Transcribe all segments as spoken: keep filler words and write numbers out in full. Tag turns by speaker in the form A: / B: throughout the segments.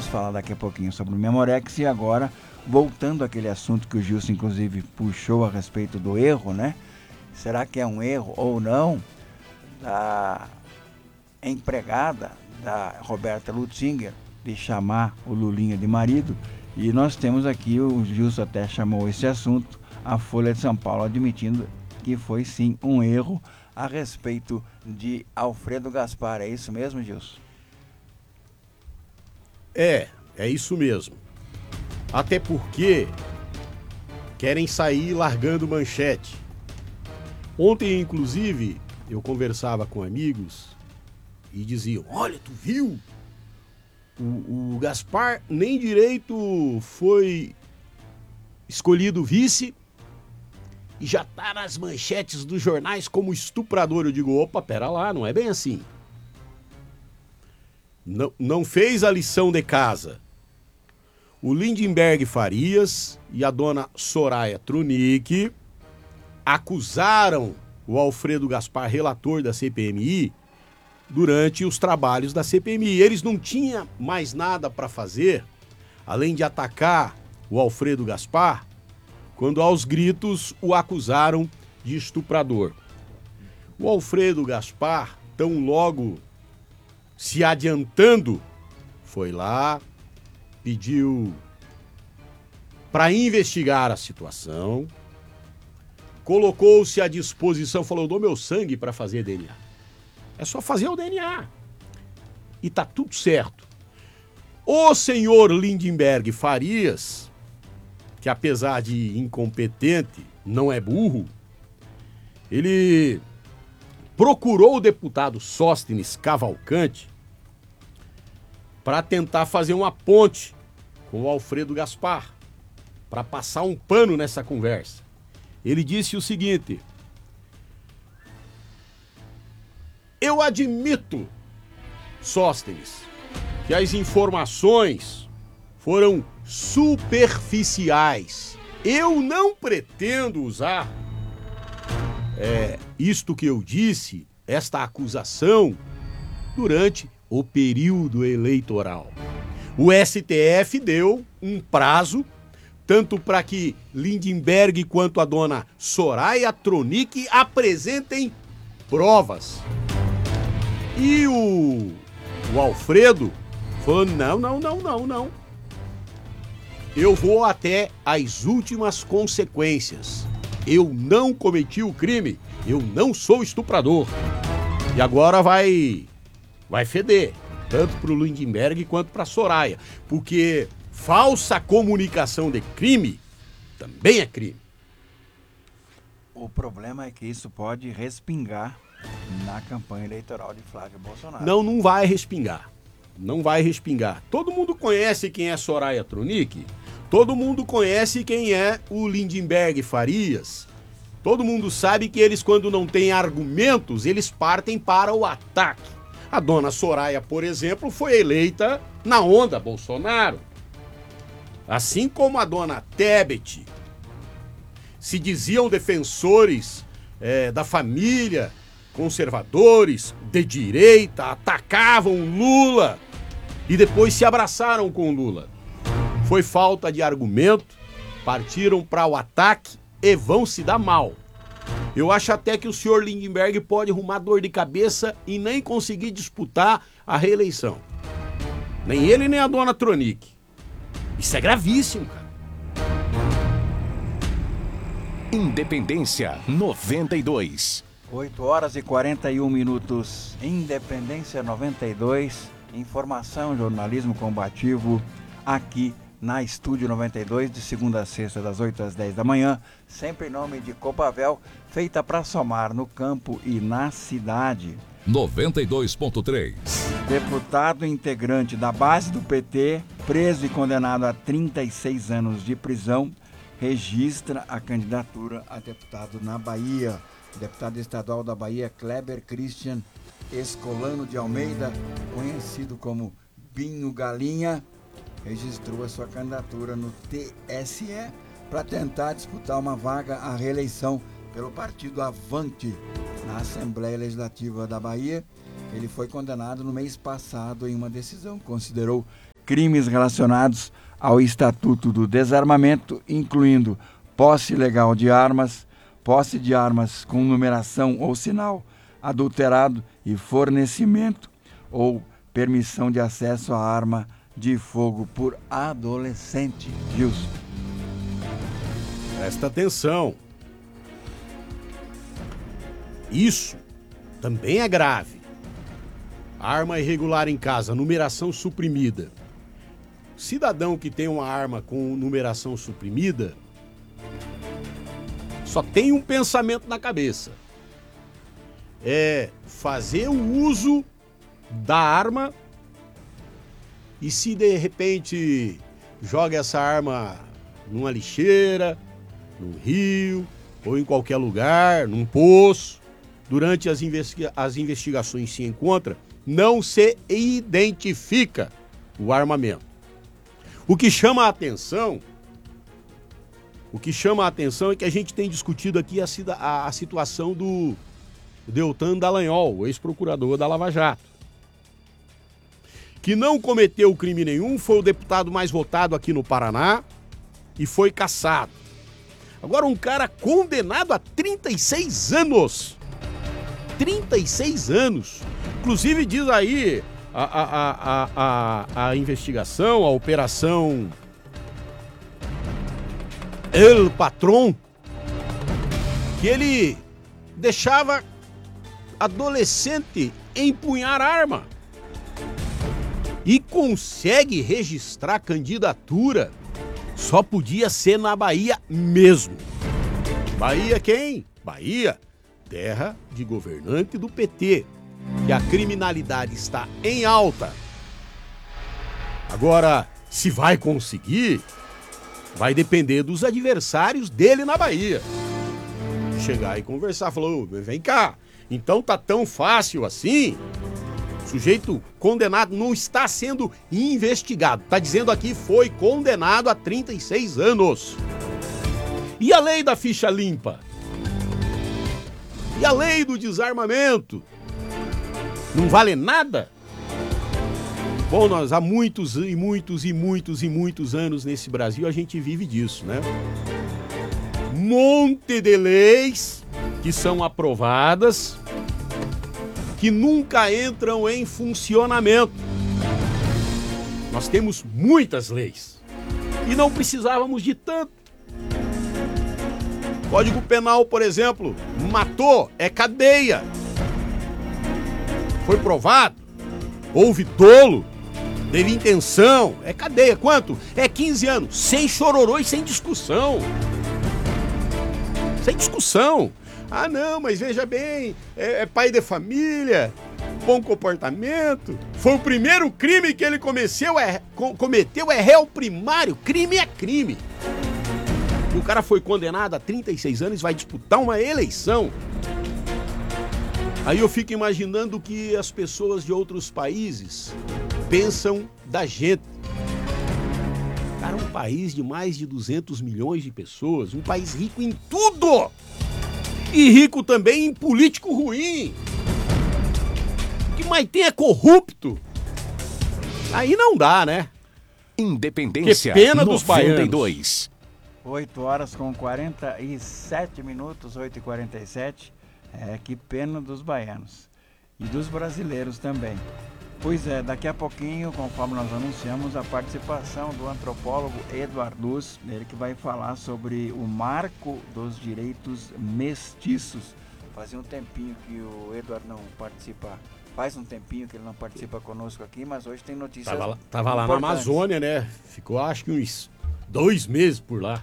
A: vamos falar daqui a pouquinho sobre o Memorex. E agora, voltando àquele assunto que o Gilson, inclusive, puxou a respeito do erro, né? Será que é um erro ou não da empregada da Roberta Lutzinger de chamar o Lulinha de marido? E nós temos aqui, o Gilson até chamou esse assunto, a Folha de São Paulo admitindo que foi sim um erro a respeito de Alfredo Gaspar. É isso mesmo, Gilson?
B: É, é isso mesmo. Até porque querem sair largando manchete. Ontem, inclusive, eu conversava com amigos e diziam: olha, tu viu? O, o Gaspar nem direito foi escolhido vice e já tá nas manchetes dos jornais como estuprador. Eu digo, opa, pera lá, não é bem assim. Não, não fez a lição de casa. O Lindenberg Farias e a dona Soraya Tronic acusaram o Alfredo Gaspar, relator da C P M I, durante os trabalhos da C P M I. Eles não tinham mais nada para fazer, além de atacar o Alfredo Gaspar, quando aos gritos o acusaram de estuprador. O Alfredo Gaspar, tão logo se adiantando, foi lá, pediu para investigar a situação, colocou-se à disposição, falou, dou meu sangue para fazer D N A. É só fazer o D N A. E tá tudo certo. O senhor Lindenberg Farias, que apesar de incompetente, não é burro, ele procurou o deputado Sóstenes Cavalcante para tentar fazer uma ponte com o Alfredo Gaspar, para passar um pano nessa conversa. Ele disse o seguinte: eu admito, Sóstenes, que as informações foram superficiais. Eu não pretendo usar é, isto que eu disse, esta acusação, durante o período eleitoral. O S T F deu um prazo, tanto para que Lindenberg quanto a dona Soraya Tronic apresentem provas. E o, o Alfredo falou, não, não, não, não, não. Eu vou até as últimas consequências. Eu não cometi o crime, eu não sou estuprador. E agora vai, vai feder, tanto para o Lindenberg quanto para a Soraya, porque falsa comunicação de crime também é crime.
A: O problema é que isso pode respingar na campanha eleitoral de Flávio Bolsonaro.
B: Não, não vai respingar. Não vai respingar. Todo mundo conhece quem é Soraya Tronic. Todo mundo conhece quem é o Lindenberg Farias. Todo mundo sabe que eles, quando não têm argumentos, eles partem para o ataque. A dona Soraya, por exemplo, foi eleita na onda Bolsonaro. Assim como a dona Tebet. Se diziam defensores é, da família, conservadores, de direita, atacavam Lula e depois se abraçaram com Lula. Foi falta de argumento, partiram para o ataque e vão se dar mal. Eu acho até que o senhor Lindenberg pode arrumar dor de cabeça e nem conseguir disputar a reeleição. Nem ele, nem a dona Tronic. Isso é gravíssimo, cara.
C: Independência noventa e dois.
A: oito horas e quarenta e um minutos. Independência noventa e dois. Informação, jornalismo combativo aqui na Estúdio noventa e dois, de segunda a sexta, das oito às dez da manhã, sempre em nome de Copavel, feita para somar no campo e na cidade.
C: noventa e dois ponto três.
A: Deputado integrante da base do P T, preso e condenado a trinta e seis anos de prisão, registra a candidatura a deputado na Bahia. Deputado estadual da Bahia, Kleber Christian Escolano de Almeida, conhecido como Binho Galinha, registrou a sua candidatura no T S E para tentar disputar uma vaga à reeleição pelo partido Avante na Assembleia Legislativa da Bahia. Ele foi condenado no mês passado em uma decisão que considerou crimes relacionados ao Estatuto do Desarmamento, incluindo posse ilegal de armas, posse de armas com numeração ou sinal adulterado e fornecimento ou permissão de acesso à arma de fogo por adolescente. Gilson.
B: Presta atenção. Isso também é grave. Arma irregular em casa, numeração suprimida. Cidadão que tem uma arma com numeração suprimida só tem um pensamento na cabeça. É fazer o uso da arma e se de repente joga essa arma numa lixeira, num rio ou em qualquer lugar, num poço, durante as, investi- as investigações se encontra, não se identifica o armamento. O que chama a atenção, o que chama a atenção é que a gente tem discutido aqui a, a, a situação do Deltan Dallagnol, o ex-procurador da Lava Jato, que não cometeu crime nenhum, foi o deputado mais votado aqui no Paraná e foi cassado. Agora um cara condenado a trinta e seis anos. trinta e seis anos. Inclusive diz aí a, a, a, a, a investigação, a operação El Patrón, que ele deixava adolescente empunhar arma e consegue registrar candidatura. Só podia ser na Bahia mesmo. Bahia quem? Bahia, terra de governante do P T. E a criminalidade está em alta. Agora, se vai conseguir, vai depender dos adversários dele na Bahia. Chegar e conversar, falou, vem cá, então tá tão fácil assim? O sujeito condenado não está sendo investigado. Tá dizendo aqui foi condenado a trinta e seis anos. E a lei da ficha limpa? E a lei do desarmamento? Não vale nada? Bom, nós há muitos e muitos e muitos e muitos anos nesse Brasil a gente vive disso, né? Monte de leis que são aprovadas que nunca entram em funcionamento. Nós temos muitas leis e não precisávamos de tanto. Código Penal, por exemplo, matou, é cadeia. Foi provado, houve dolo, teve intenção, é cadeia. Quanto? É quinze anos, sem chororô e sem discussão. Sem discussão. Ah, não, mas veja bem, é, é pai de família, bom comportamento. Foi o primeiro crime que ele cometeu, é, com, cometeu, é réu primário. Crime é crime. E o cara foi condenado a trinta e seis anos e vai disputar uma eleição. Aí eu fico imaginando o que as pessoas de outros países pensam da gente. Cara, um país de mais de duzentos milhões de pessoas, um país rico em tudo! E rico também em político ruim. O que mais tem é corrupto. Aí não dá, né?
C: Independência.
B: Que pena dos
C: noventa e dois.
A: oito horas com quarenta e sete minutos, oito e quarenta e sete. É, que pena dos baianos. E dos brasileiros também. Pois é, daqui a pouquinho, conforme nós anunciamos, a participação do antropólogo Eduardo Luz, ele que vai falar sobre o marco dos direitos mestiços. Fazia um tempinho que o Eduardo não participa, faz um tempinho que ele não participa conosco aqui, mas hoje tem notícias
B: Tava, tava lá na Amazônia, né? Ficou acho que uns dois meses por lá.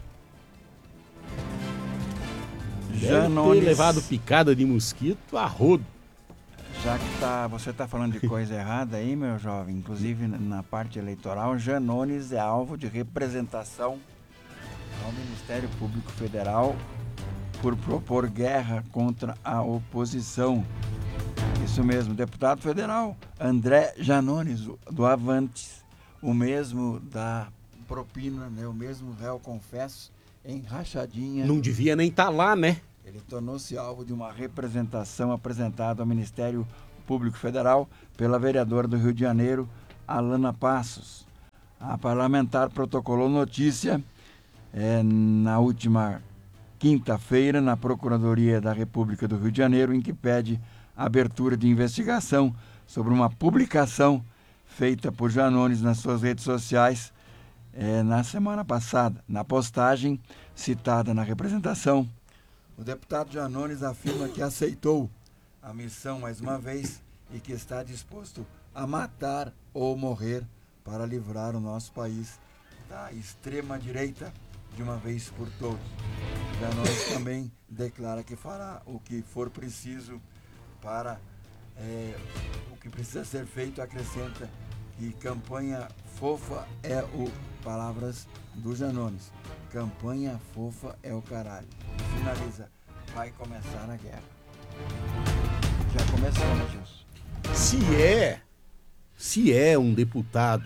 B: Janones, ter levado picada de mosquito a rodo.
A: Já que tá, você está falando de coisa errada aí, meu jovem, inclusive na parte eleitoral, Janones é alvo de representação ao Ministério Público Federal por propor guerra contra a oposição. Isso mesmo, deputado federal André Janones, do Avantes, o mesmo da propina, né, o mesmo réu confesso em rachadinha.
B: Não devia nem estar tá lá, né?
A: Ele tornou-se alvo de uma representação apresentada ao Ministério Público Federal pela vereadora do Rio de Janeiro, Alana Passos. A parlamentar protocolou notícia é, na última quinta-feira na Procuradoria da República do Rio de Janeiro, em que pede a abertura de investigação sobre uma publicação feita por Janones nas suas redes sociais é, na semana passada. Na postagem citada na representação, o deputado Janones afirma que aceitou a missão mais uma vez e que está disposto a matar ou morrer para livrar o nosso país da extrema-direita de uma vez por todas. Janones também declara que fará o que for preciso para é, o que precisa ser feito. Acrescenta que campanha fofa é o... Palavras do Janones. Campanha fofa é o caralho. Finaliza. Vai começar a guerra. Já começou, né, Gilson?
B: Se é, se é um deputado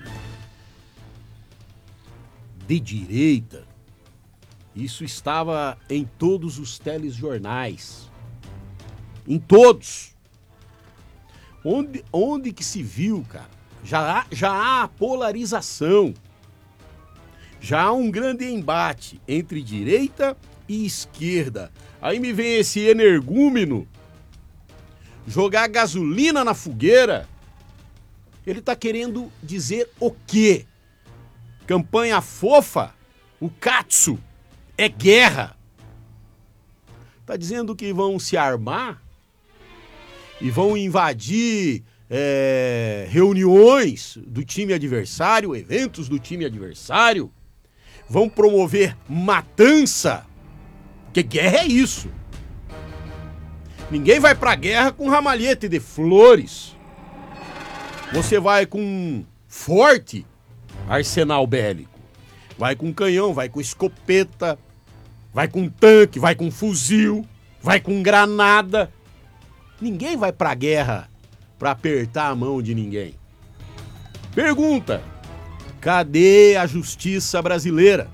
B: de direita, isso estava em todos os telejornais. Em todos. Onde, onde que se viu, cara? Já há, já há polarização. Já há um grande embate entre direita e esquerda. Aí me vem esse energúmeno jogar gasolina na fogueira. Ele tá querendo dizer o quê? Campanha fofa? O Katsu é guerra. Tá dizendo que vão se armar e vão invadir é, reuniões do time adversário, eventos do time adversário. Vão promover matança, porque guerra é isso. Ninguém vai pra guerra com ramalhete de flores. Você vai com um forte arsenal bélico. Vai com canhão, vai com escopeta, vai com tanque, vai com fuzil, vai com granada. Ninguém vai pra guerra pra apertar a mão de ninguém. Pergunta: cadê a justiça brasileira?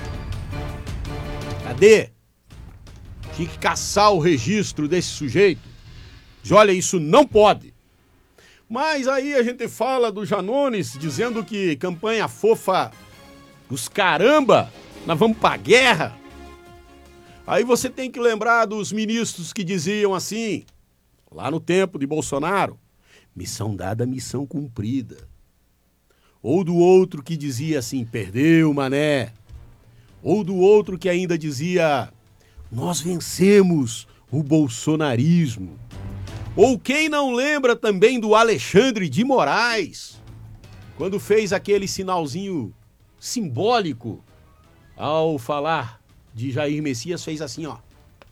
B: Cadê? Tinha que caçar o registro desse sujeito. Diz, olha, isso não pode. Mas aí a gente fala do Janones dizendo que campanha fofa, os caramba, nós vamos pra guerra. Aí você tem que lembrar dos ministros que diziam assim, lá no tempo de Bolsonaro, missão dada, missão cumprida. Ou do outro que dizia assim, perdeu, mané. Ou do outro que ainda dizia, nós vencemos o bolsonarismo. Ou quem não lembra também do Alexandre de Moraes, quando fez aquele sinalzinho simbólico ao falar de Jair Messias, fez assim, ó.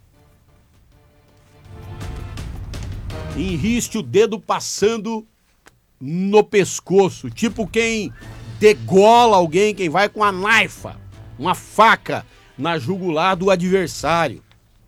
B: Enriste o dedo passando no pescoço, tipo quem degola alguém, quem vai com a naifa, uma faca na jugular do adversário.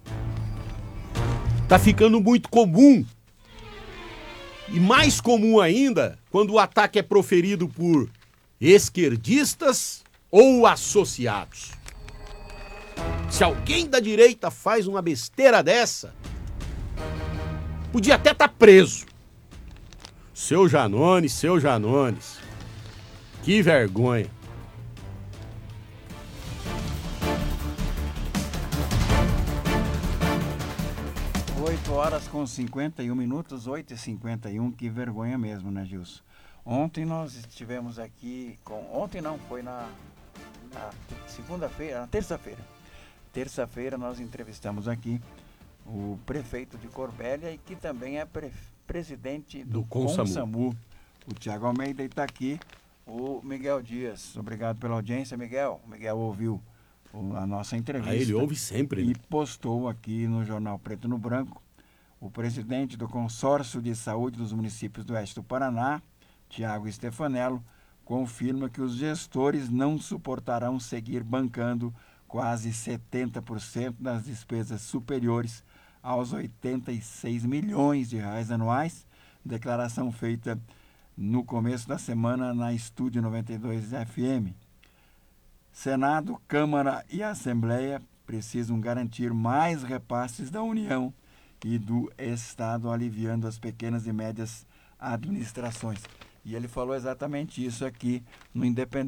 B: Tá ficando muito comum. E mais comum ainda, quando o ataque é proferido por esquerdistas ou associados. Se alguém da direita faz uma besteira dessa, podia até estar preso. Seu Janones, seu Janones. Que vergonha.
A: oito horas com cinquenta e um minutos, oito e cinquenta e um, que vergonha mesmo, né, Gilson? Ontem nós estivemos aqui com... Ontem não, foi na, na segunda-feira, na terça-feira. Terça-feira nós entrevistamos aqui o prefeito de Corbélia e que também é pre, presidente do, do Consamu. Consamu, o Tiago Almeida, e está aqui o Miguel Dias. Obrigado pela audiência, Miguel. O Miguel ouviu a nossa entrevista.
B: Ah, ele ouve sempre, né?
A: E postou aqui no Jornal Preto no Branco. O presidente do Consórcio de Saúde dos Municípios do Oeste do Paraná, Tiago Stefanello, confirma que os gestores não suportarão seguir bancando quase setenta por cento das despesas superiores aos oitenta e seis milhões de reais anuais, declaração feita no começo da semana na Estúdio noventa e dois F M. Senado, Câmara e Assembleia precisam garantir mais repasses da União e do Estado, aliviando as pequenas e médias administrações. E ele falou exatamente isso aqui no Independente.